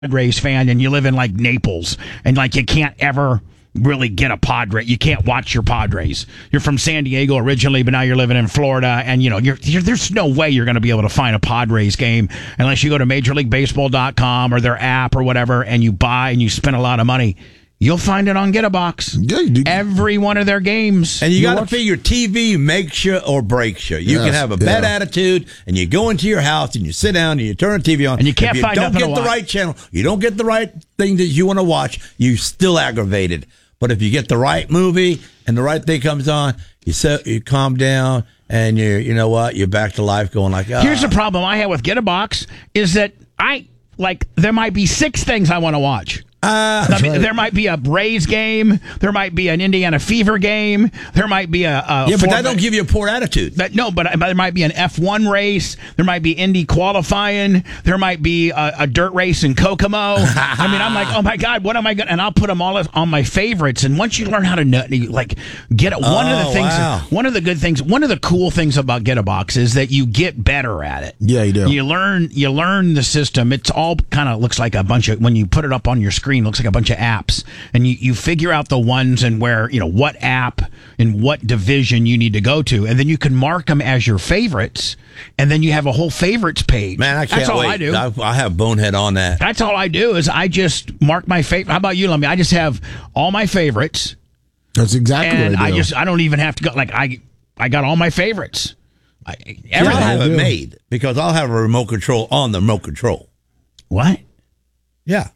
Padres fan and you live in like Naples and like you can't ever really get a Padre. You can't watch your Padres. You're from San Diego originally, but now you're living in Florida, and there's no way you're going to be able to find a Padres game unless you go to MajorLeagueBaseball.com or their app or whatever, and you buy and you spend a lot of money. You'll find it on Get a Box. Yeah, you do. Every one of their games. And you got to figure TV makes you or breaks you. You can have a bad attitude, and you go into your house and you sit down and you turn the TV on, and you can't find nothing to watch. If you don't get the right channel, you don't get the right thing that you want to watch, you still aggravated. But if you get the right movie and the right thing comes on, you calm down and you're back to life going like, Here's the problem I have with Get a Box is that there might be 6 things I want to watch. There might be a Braves game. There might be an Indiana Fever game. There might be but that don't give you a poor attitude. But there might be an F1 race. There might be Indy qualifying. There might be a dirt race in Kokomo. I mean, I'm like, oh my God, what am I going? And I'll put them all on my favorites. And once you learn how to get it, one of the cool things about Get a Box is that you get better at it. Yeah, you do. You learn the system. It's all kind of looks like a bunch of, when you put it up on your screen, looks like a bunch of apps, and you figure out the ones and where, what app and what division you need to go to, and then you can mark them as your favorites, and then you have a whole favorites page. Man, I can't That's all wait. I do. I have Bonehead on that. That's all I do is I just mark my favorite. How about you, Lummy? I just have all my favorites. That's exactly what I do. I don't even have to go, I got all my favorites. I'll have it made because I'll have a remote control on the remote control. What? Yeah.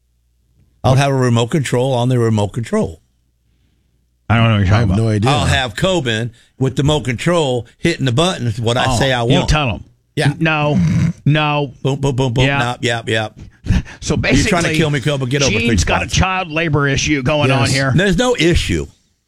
I'll have a remote control on the remote control. I don't know what you're talking about. No idea. I'll have Coben with the remote control hitting the buttons, what I say I want. You'll tell him. Yeah. No. Boom, boom, boom, boom. Yeah. Yep. So basically, you're trying to kill me, Coben. Get over 3 Gene's got a child labor issue going on here. There's no issue.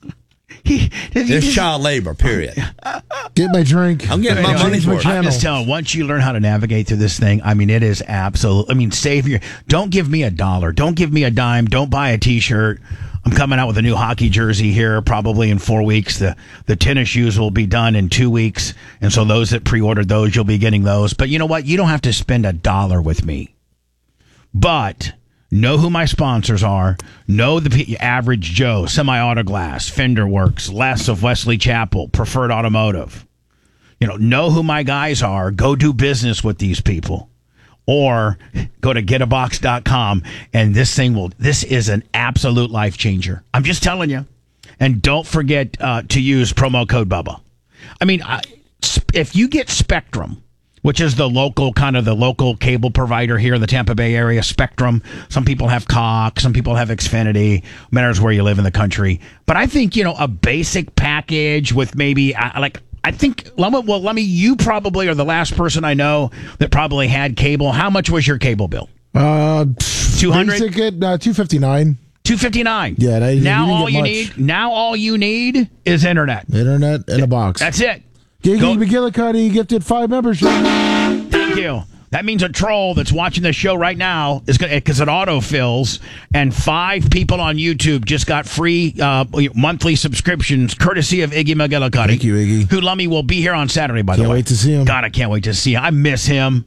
There's child labor, period. Get my drink. I'm getting my money's worth. I'm just telling, once you learn how to navigate through this thing, I mean, it is absolute. Don't give me $1. Don't give me a dime. Don't buy a T-shirt. I'm coming out with a new hockey jersey here probably in 4 weeks. The tennis shoes will be done in 2 weeks. And so those that pre-ordered those, you'll be getting those. But you know what? You don't have to spend $1 with me. But know who my sponsors are. Know the average Joe, Semi-Auto Glass, Fender Works, Les of Wesley Chapel, Preferred Automotive. Know who my guys are. Go do business with these people. Or go to getabox.com, and this is an absolute life changer. I'm just telling you. And don't forget to use promo code Bubba. I mean, if you get Spectrum, which is the local cable provider here in the Tampa Bay area, Spectrum. Some people have Cox, some people have Xfinity. Matters where you live in the country. But I think, a basic package with maybe, you probably are the last person I know that probably had cable. How much was your cable bill? 200? $259. $259. Yeah. Now all you need is internet. Internet and a box. That's it. Gigi McGillicuddy gifted 5 memberships. Thank you. That means a troll that's watching the show right now is going because it autofills, and 5 people on YouTube just got free monthly subscriptions courtesy of Iggy McGillicuddy. Thank you, Iggy. Who Lummy will be here on Saturday. By the way, can't wait to see him. God, I can't wait to see him. I miss him.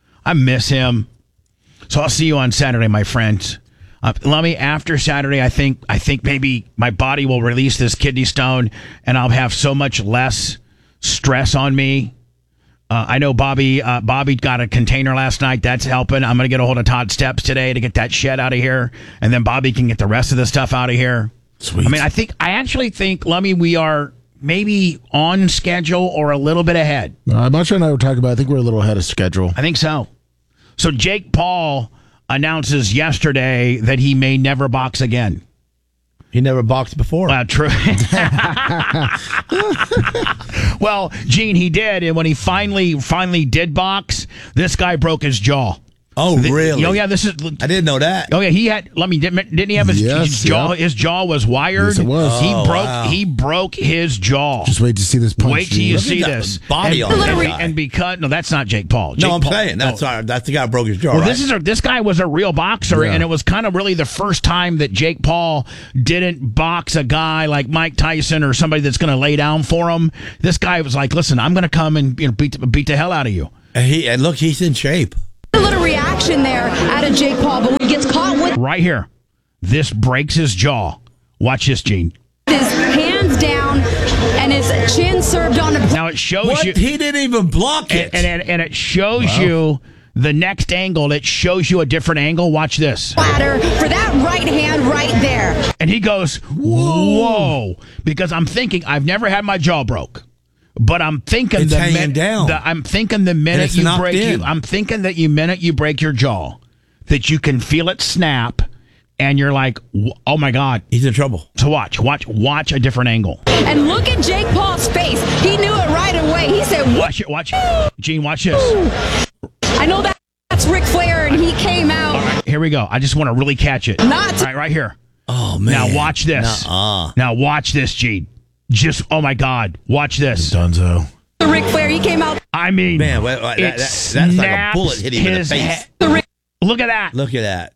So I'll see you on Saturday, my friends. Lummy, after Saturday, I think maybe my body will release this kidney stone, and I'll have so much less stress on me. I know Bobby got a container last night. That's helping. I'm going to get a hold of Todd Steps today to get that shed out of here, and then Bobby can get the rest of the stuff out of here. Sweet. I mean, I actually think, Lummy, we are maybe on schedule or a little bit ahead. Masha and I were talking about, I think we're a little ahead of schedule. I think so. So Jake Paul announces yesterday that he may never box again. He never boxed before. True. Well, Gene, he did, and when he finally did box, this guy broke his jaw. Oh, really? Oh, yeah. This is. I didn't know that. Oh, yeah. He had. Didn't he have his jaw? Yep. His jaw was wired. Yes, it was. He broke his jaw. Just wait to see this punch. Wait till you see this body on that guy. And because that's not Jake Paul. I'm saying that's the guy who broke his jaw. Well, right? this guy was a real boxer, and it was kind of really the first time that Jake Paul didn't box a guy like Mike Tyson or somebody that's going to lay down for him. This guy was like, "Listen, I'm going to come and beat the hell out of you." And look, he's in shape. A little reaction. reaction there out of Jake Paul, but he gets caught with Right here. This breaks his jaw. Watch this, Gene. his hands down and his chin served on the Now it shows What? you. He didn't even block it. And it shows you the next angle. It shows you a different angle. Watch this. platter for that right hand right there. And he goes, whoa. Because I'm thinking, I've never had my jaw broke. But I'm thinking It's hanging down. I'm thinking the minute it's you knocked break in. I'm thinking that you minute you break your jaw, that you can feel it snap, and you're like, oh my God. He's in trouble. So watch a different angle. And look at Jake Paul's face. He knew it right away. He said, "What?" Watch, Gene, watch this. I know that's Ric Flair, and he came out. All right, here we go. I just want to really catch it. Not to- All right here. Oh, man. Now watch this. Nuh-uh. Now watch this, Gene. Just, oh my God. Watch this. Dunzo. Ric Flair, he came out. I mean, Man, it that's like a snaps bullet hit him in the his face. Look at that. Look at that.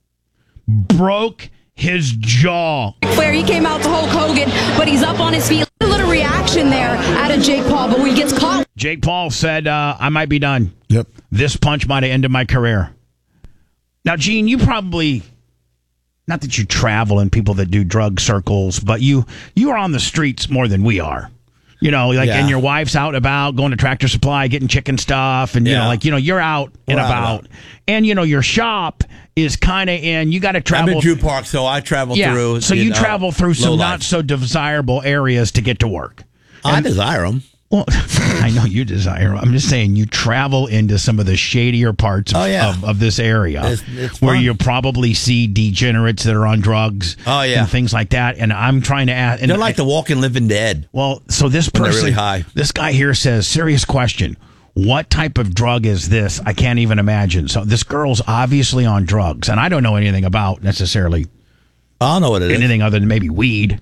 Broke his jaw. Ric Flair, he came out to Hulk Hogan, but he's up on his feet. A little reaction there out of Jake Paul, but he gets caught. Jake Paul said, I might be done. Yep. This punch might have ended my career. Now, Gene, you probably, not that you travel in people that do drug circles, but you are on the streets more than we are. You know, like, Yeah. and your wife's out and about, going to Tractor Supply, getting chicken stuff, and, Yeah. you're out and We're out about. and about. And, your shop is kind of in, you got to I'm travel. in Drew Park, so I travel through. So you travel through some low not life. so desirable areas to get to work. I desire them. Well, I know you desire. I'm just saying you travel into some of the shadier parts of, Oh, yeah. of this area It's where fun. you probably see degenerates that are on drugs Oh, yeah. and things like that. And I'm trying to ask. And They're like the walking living dead. well, so this When they're person, really high. this guy here says, serious question. What type of drug is this? I can't even imagine. So this girl's obviously on drugs, and I don't know anything about necessarily I don't know what it is. anything other than maybe weed.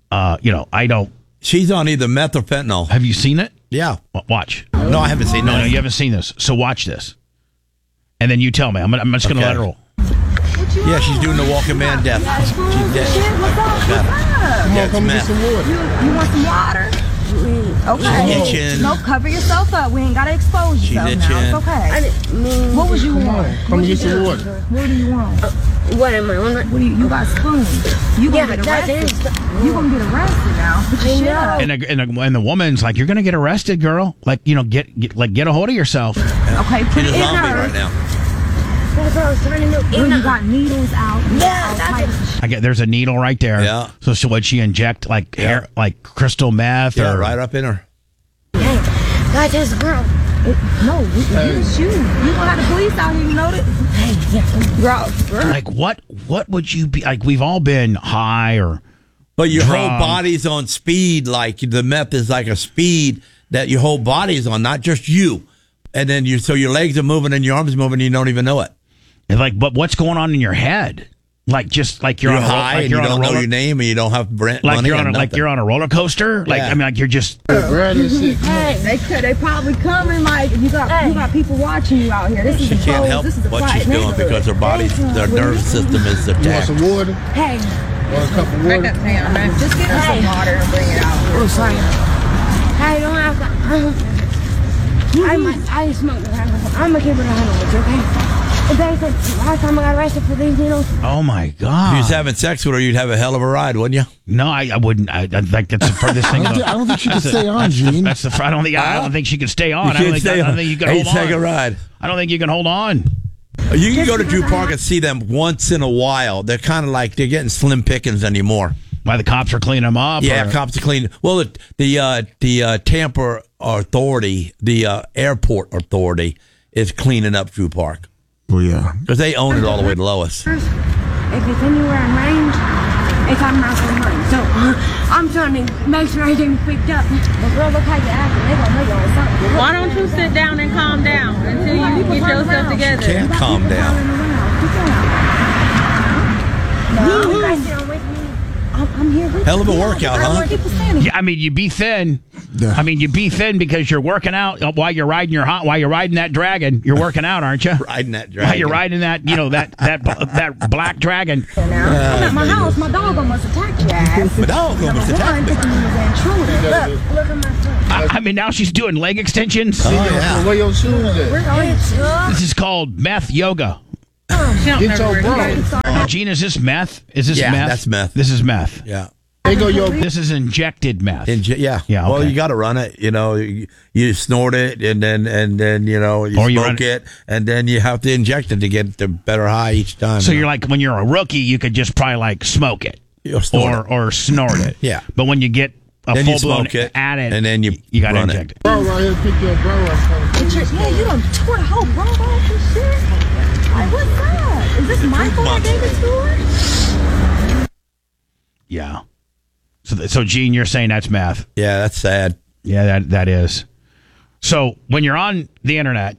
I don't. She's on either meth or fentanyl. Have you seen it? Yeah. Watch. No, I haven't seen No, that. you haven't seen this. So watch this, and then you tell me. I'm just going to Okay. let her roll. Yeah, she's doing the walking man death. She's dead. What's up? Got it. Yeah, it's Come get meth. some water. You want some water? Okay. She's itching. No, cover yourself up. We ain't gotta expose She's yourself itching. now. It's okay. What was you want? Come get some water. What do you want? What am I on? What do you got spoons? You gonna get arrested. You gonna get arrested now. Put your shit up. And the woman's like, "You're going to get arrested, girl. Like, get a hold of yourself." Okay, put She's it a in zombie her. right now. That's what I was trying to know. Then you got needles out. Yeah, that's There's a needle right there. Yeah. So would she inject like hair, like crystal meth, Yeah, or right up in her. that's his girl. No, it's you. You gonna have the police out here, you know that? Bro. like what would you be like? We've all been high or But your whole Drunk. body's on speed. Like the meth is like a speed that your whole body's on, not just you. And then so your legs are moving and your arms are moving and you don't even know it. like, but what's going on in your head? Like just like You're on a, high like and you're you on a don't know roller, your name and you don't have rent like money you're on and a, like nothing. you're on a roller coaster. Like Yeah. I mean, like you're just. Brad is sick. They probably coming, like you got people watching you out here. This is She a can't closed- help this is a what quiet she's doing neighborhood. because her body, their nervous system is You want attacked. some water? Hey, Want a cup of water? just get her some water and bring it out. Oh, sorry. I don't have to. I smoke. I'm gonna keep it 100 with you, okay? And basically, last time I got arrested for these needles. Oh my If you god! was having sex with her, you'd have a hell of a ride, wouldn't you? No, I wouldn't. I like that's the furthest thing. I don't think she can stay on, Gene. That's the. I don't think. I don't think she can stay on. You I don't can't think. stay I don't on. think you can Hey, hold take a on. ride. I don't think you can hold on. You can go to Drew Park and see them once in a while. They're kind of like they're getting slim pickings anymore. Why the cops are cleaning them up? Yeah, or- cops are clean. Well, the Tampa Authority, the airport authority, is cleaning up Drew Park Well, yeah. because they own it all the way to Lois. If it's anywhere in range, it's I'm not for money. So I'm trying to make sure everything's picked up. But girl, look how you acting. They gonna know you on something. Why don't you sit down and calm down until you get yourself together? Can't calm down. No, you guys sit with me. I'm here with Hell of a you. workout, I huh? want people standing. Yeah, I mean, you be thin. Yeah. I mean, you be thin because you're working out while you're riding while you're riding that dragon. You're working out, aren't you? Riding that dragon. While you're riding that, that black dragon. Now, I'm at my house. My dog almost attacked your ass. My dog almost Number attacked one, me. thinking you was an intruder. Look at my foot. I mean, now she's doing leg extensions. Oh, yeah. Where your shoes at? We're going to. This is called meth yoga. Get your bro. Gene, is this meth? Is this Yeah, meth? that's meth. This is meth. Yeah. There go your. This is injected meth. Yeah. Yeah, Well, okay. you got to run it. You know, you snort it, and then you know you Or you smoke it, and then you have to inject it to get the better high each time. So you're like, when you're a rookie, you could just probably like smoke it You'll snort it. or snort it. Yeah. But when you get a Then you full blown smoke it, addict, and then you got to run it. inject it. Bro right here, pick your bro up. Yeah, you done tore the whole bro off and shit. Like, what's up? Is this my fault I gave it to her? Yeah. So Gene, you're saying that's meth? Yeah, that's sad. Yeah, that is. So when you're on the internet,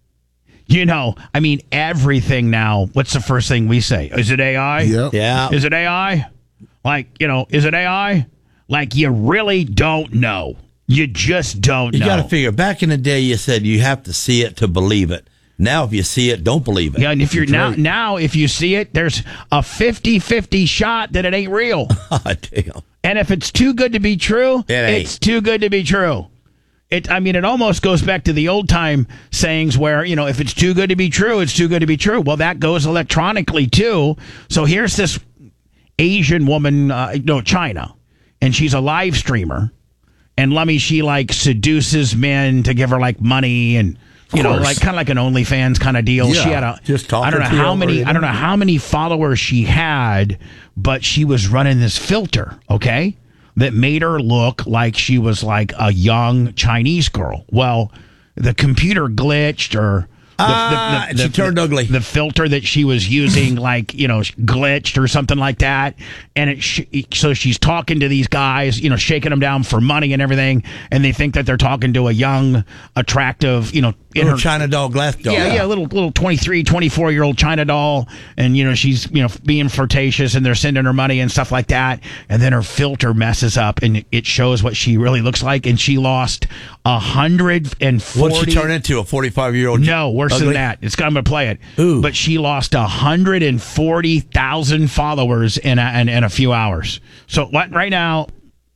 you know, I mean, everything now. What's the first thing we say? Is it AI? Yep. Yeah. Is it AI? Like, you know, is it AI? Like, you really don't know. You just don't You know. got to figure. Back in the day, you said you have to see it to believe it. Now, if you see it, don't believe it. Yeah, and if you're now if you see it, there's a 50-50 shot that it ain't real. God damn. And if it's too good to be true, It ain't. it's too good to be true. It almost goes back to the old time sayings where, you know, if it's too good to be true, it's too good to be true. Well, that goes electronically too. So here's this Asian woman, China, and she's a live streamer. And Lummy, she like seduces men to give her like money and, you know, like kind of like an OnlyFans kind of deal. Yeah, She had just talking I don't know to you how over many, the I don't know how many followers she had, but she was running this filter, okay, that made her look like she was like a young Chinese girl. Well, the computer glitched or She turned ugly. The filter that she was using, like, you know, glitched or something like that. And so she's talking to these guys, you know, shaking them down for money and everything. And they think that they're talking to a young, attractive, you know, Little China doll, glass doll. yeah, little 23, 24-year-old China doll. And, you know, she's, you know, being flirtatious and they're sending her money and stuff like that. And then her filter messes up and it shows what she really looks like. And she lost 140. What'd she turn into? A 45-year-old? No, worse ugly? than that. I'm going to play it. Ooh. But she lost 140,000 followers in a few hours. So what right now?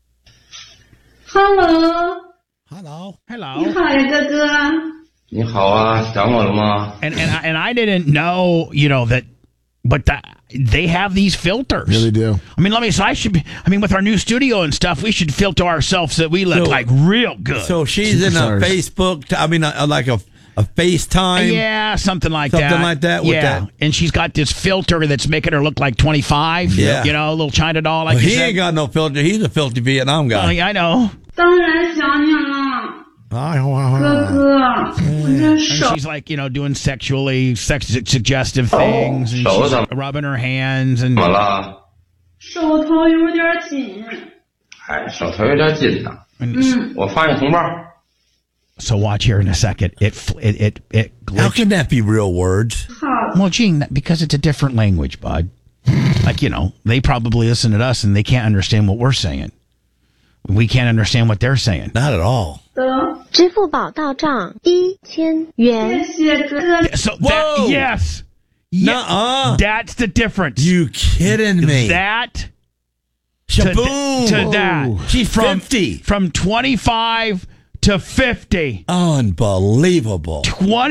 Hello， Hello. 你 Hello. 好呀，哥哥。 你好啊，想我了吗？ And I didn't know, you know, that, but they have these filters. Yeah, they do. I mean, with our new studio and stuff, we should filter ourselves so that we look So- like real good. So she's in a Superstars. Facebook, like a FaceTime. yeah, something like Something that. like that with yeah. that. And she's got this filter that's making her look like 25. Yeah. You know, a little China doll like Well, you he said. ain't got no filter. He's a filthy Vietnam Oh, guy. yeah, I know. 当然想你了，哥哥，我这 And 手 she's like, you know, doing suggestive things and so she's the- rubbing her hands and 怎么了？ 手头有点紧。 哎，手头有点紧呐。我发你红包。 so watch here in a second. It How glitched. can that be real words? 好， Well, Gene, because it's a different language, bud. Like, you know, they probably listen to us and they can't understand what we're saying. We can't understand what they're saying. Not at all. 的， 支付宝到账1000元。 谢谢哥哥。 So Whoa! yes. Nuh-uh. That's the difference. You kidding me? That Shaboom. to that. She's From 50. From 25 to 50. Unbelievable.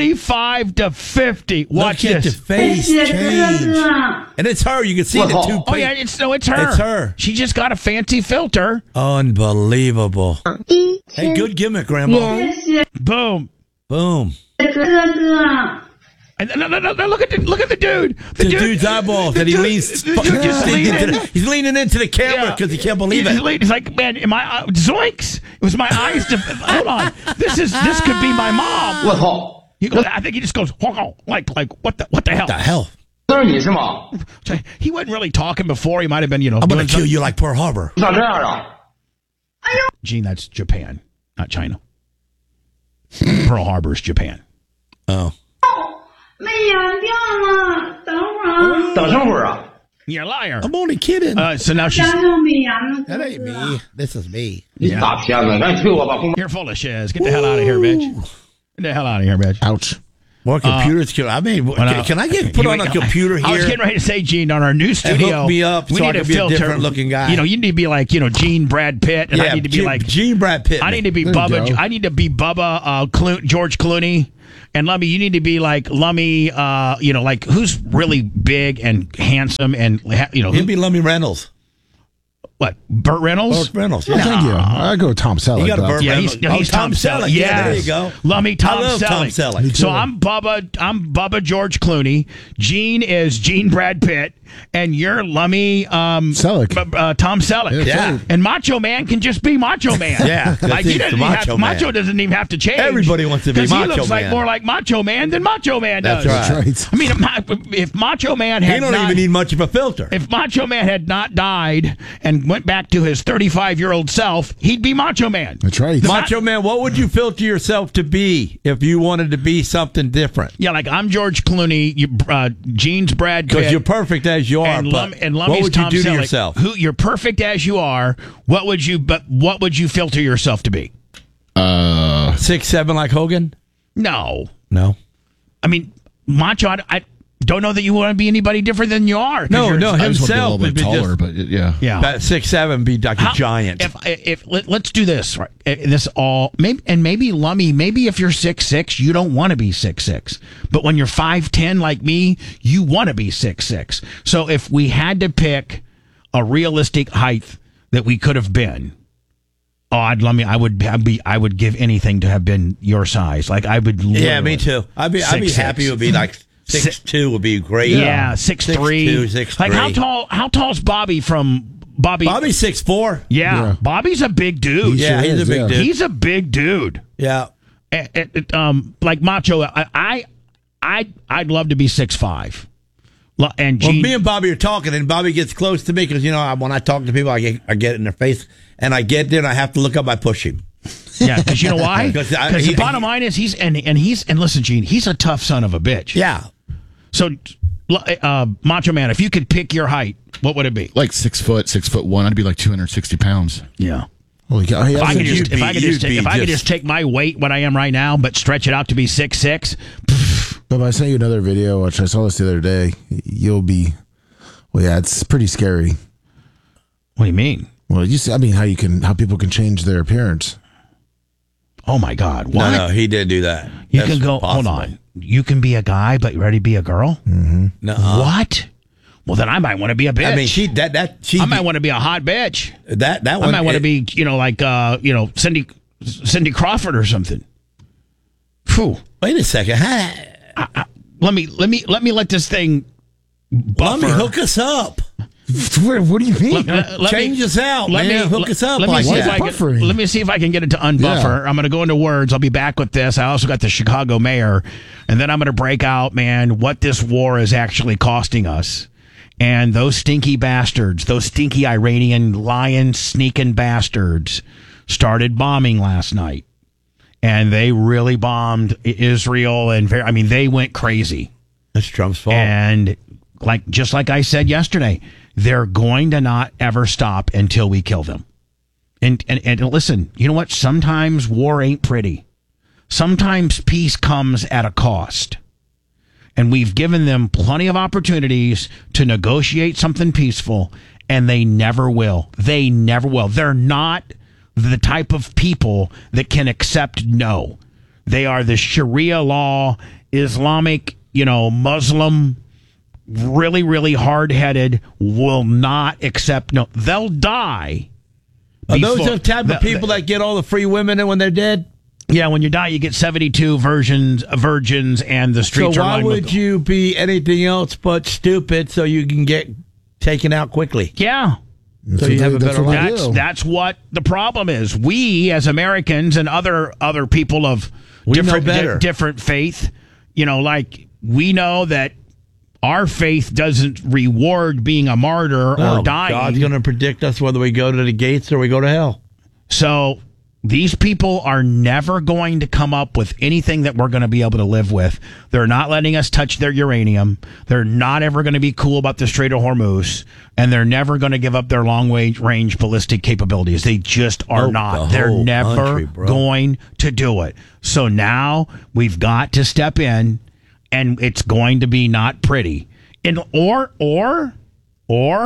25 to 50. Watch Look at the this. face 谢谢哥 change. 哥。 And it's her. You can see the Whoa. two. Oh, yeah, it's her. It's her. She just got a fancy filter. Unbelievable. 1000 Hey, good gimmick, Grandma. 元。 谢谢 Boom. Boom. 哥哥。 And no, look at the dude. The dude's eyeballs that he leans. The dude just leaned in. He's leaning into the camera because he can't believe it. He's like, man, zoinks. It was my eyes. Hold on. This could be my mom. 我操， He goes, I think he just goes, like what the hell? What the hell? 都是你是吗？ He wasn't really talking before. He might have been, you know. I'm gonna doing kill something. you like Pearl Harbor. 你咋这样啊？ Gene, that's Japan, not China. Pearl Harbor's Japan. Oh. 没眼掉了，等会儿。 等什么会儿啊？ You're a liar. I'm only kidding. So now she's. 家就没眼了， That 哥 ain't 哥。 me. This is me. 你大骗子！赶紧退我把红包。 You're full of shiz. Get the hell out of here, bitch. Get the hell out of here, bitch. Ouch. More computers. I mean, can I get put on a computer I was here? getting ready to say, Gene, on our new studio. hook me up we so I need can a be a filter. different-looking guy. You know, you need to be like, you know, Gene Brad Pitt, and I need to be like Gene Brad Pitt. I need to be There you Bubba. go. I need to be Bubba George Clooney, And Lummy, you need to be like Lummy, like who's really big and handsome and, He'd be Lummy Reynolds. What? Burt Reynolds? Burt Reynolds. Oh, thank you. I go Tom Selleck. You got a though. Burt Yeah, Reynolds. he's Tom Selleck. Yeah, there you go. Lummy Tom I love Selleck. Tom Selleck. So I'm Bubba George Clooney. Gene is Gene Brad Pitt. And you're Lummy Selleck. Tom Selleck. Yeah. And Macho Man can just be Macho Man. Yeah, Like he he's doesn't the even have, Macho Man. Macho doesn't even have to change. Everybody wants to be Macho He looks like Man. more like Macho Man than Macho Man does. That's right. Right. I mean, if Macho Man had He don't not, even need much of a filter. if Macho Man had not died and went back to his 35-year-old self, he'd be Macho Man. That's right. Macho Man, what would you filter yourself to be if you wanted to be something different? Yeah, like I'm George Clooney, Gene's Brad Pitt. Because you're perfect as you are. and But Lummy's what would Tom you do to Selleck. yourself? You're perfect as you are. What would you filter yourself to be? 6'7" like Hogan? No. No. I mean, Macho, I don't know that you want to be anybody different than you are. 'cause No, you're- no, I just want to be a himself little would bit be taller, just but yeah. Yeah. about 6'7", be like a giant. Let's do this. Right. This all maybe Lummy. Maybe if you're 6'6", you don't want to be 6'6". But when you're 5'10" like me, you want to be 6'6". So if we had to pick a realistic height that we could have been, I would give anything to have been your size. Like I would. Yeah, me too. I'd be 6'6". happy. It would be like 6'2" would be great. Yeah, 6'3". 6'3". Like how tall's Bobby from Bobby? Bobby's 6'4". Yeah, Bobby's a big dude. Yeah, he's a big dude. He's a big dude. Yeah. Like Macho, I'd love to be 6'5". And Well, Gene, me and Bobby are talking, and Bobby gets close to me because when I talk to people, I get in their face, and I get there, and I have to look up. I push him. yeah, because you know why? Because Because the bottom line is he's listen, Gene, he's a tough son of a bitch. Yeah. So, Macho Man, if you could pick your height, what would it be? Like 6'1", I'd be like 260 pounds. Yeah. Holy cow. Hey, If I could you'd be just take my weight, what I am right now, but stretch it out to be 6'6". Bob, I sent you another video, which I saw this the other day. You'll be, it's pretty scary. What do you mean? Well, you see, how people can change their appearance. Oh my God! What? No, he didn't do that. You That's can go. impossible. Hold on. You can be a guy, but you ready to be a girl? Mm-hmm. No. What? Well, then I might want to be a bitch. I mean, she I might want to be a hot bitch. that I one. might want to be, like Cindy Crawford or something. Phew. Wait a second. Let me let this thing buffer. Let me hook us up. What do you mean? Change us out, man. Hook us up Let like me see that. let me see if I can get it to unbuffer. Yeah. I'm going to go into words. I'll be back with this. I also got the Chicago mayor, and then I'm going to break out, man, what this war is actually costing us. And those stinky bastards, those stinky Iranian lion sneaking bastards started bombing last night. And they really bombed Israel, and they went crazy. That's Trump's fault. And just like I said yesterday, they're going to not ever stop until we kill them. And listen, you know what? Sometimes war ain't pretty. Sometimes peace comes at a cost. And we've given them plenty of opportunities to negotiate something peaceful, and they never will. They never will. They're not the type of people that can accept no. They are the Sharia law, Islamic, Muslim, really, really hard-headed, will not accept no. They'll die. Are those the type of people that get all the free women when they're dead? Yeah, when you die, you get 72 virgins, and the streets So are why lined with would you be anything else but stupid so you can get taken out quickly? Yeah. So you have a better life. That's what the problem is. We, as Americans and other people of different faith, we know that our faith doesn't reward being a martyr or dying. God's going to predict us whether we go to the gates or we go to hell. So these people are never going to come up with anything that we're going to be able to live with. They're not letting us touch their uranium. They're not ever going to be cool about the Strait of Hormuz. And they're never going to give up their long-range ballistic capabilities. They just are not. They're never going to do it. So now we've got to step in, and it's going to be not pretty. And or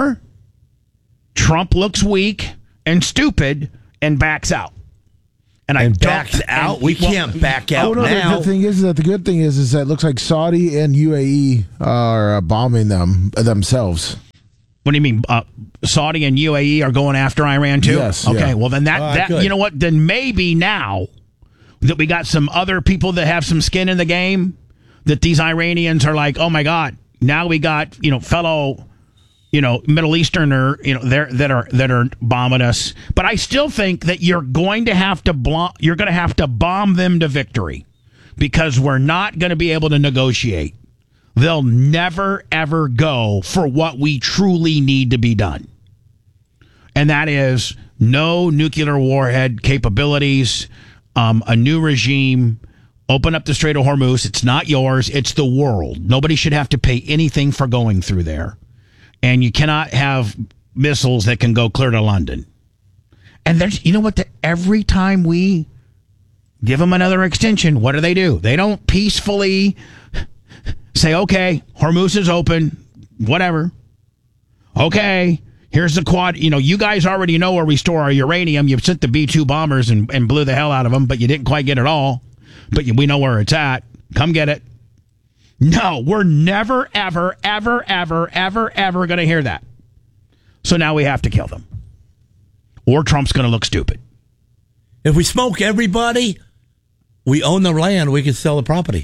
Trump looks weak and stupid and backs out. and backs out. We can't back out now. The thing is that the good thing is that it looks like Saudi and UAE are bombing themselves. What do you mean? Saudi and UAE are going after Iran too? Yes. Okay. Yeah. Well, then that you know what? Then maybe now that we got some other people that have some skin in the game, that these Iranians are like, oh my God, now we got fellow Middle Easterner that are bombing us. But I still think that you're going to have to bomb them to victory, because we're not going to be able to negotiate. They'll never, ever go for what we truly need to be done. And that is no nuclear warhead capabilities, a new regime, open up the Strait of Hormuz. It's not yours. It's the world. Nobody should have to pay anything for going through there. And you cannot have missiles that can go clear to London. And there's, every time we give them another extension, what do? They don't peacefully say, okay, Hormuz is open, whatever. Okay, here's the quad. You guys already know where we store our uranium. You sent the B-2 bombers and blew the hell out of them, but you didn't quite get it all. But we know where it's at. Come get it. No, we're never, ever, ever, ever, ever, ever going to hear that. So now we have to kill them. Or Trump's going to look stupid. If we smoke everybody, we own the land, we can sell the property.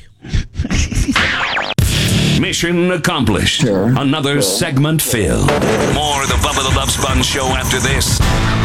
Mission accomplished. Another segment filled. More of the Bubba the Love Sponge show after this.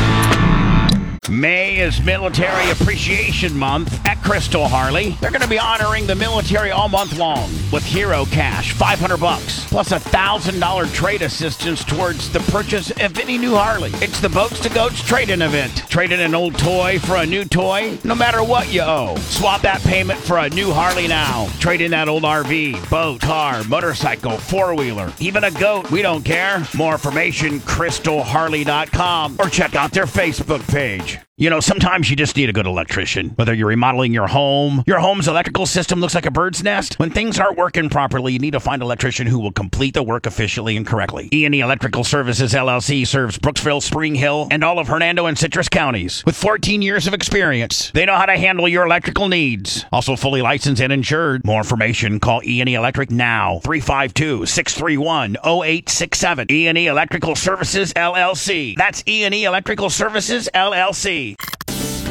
May is Military Appreciation Month at Crystal Harley. They're going to be honoring the military all month long with Hero Cash, $500, plus $1,000 trade assistance towards the purchase of any new Harley. It's the Boats to Goats trade-in event. Trade in an old toy for a new toy, no matter what you owe. Swap that payment for a new Harley now. Trade in that old RV, boat, car, motorcycle, four-wheeler, even a goat. We don't care. More information, crystalharley.com, or check out their Facebook page. Sometimes you just need a good electrician. Whether you're remodeling your home's electrical system looks like a bird's nest. When things aren't working properly, you need to find an electrician who will complete the work efficiently and correctly. E&E Electrical Services, LLC serves Brooksville, Spring Hill, and all of Hernando and Citrus counties. With 14 years of experience, they know how to handle your electrical needs. Also fully licensed and insured. More information, call E&E Electric now. 352-631-0867. E&E Electrical Services, LLC. That's E&E Electrical Services, LLC.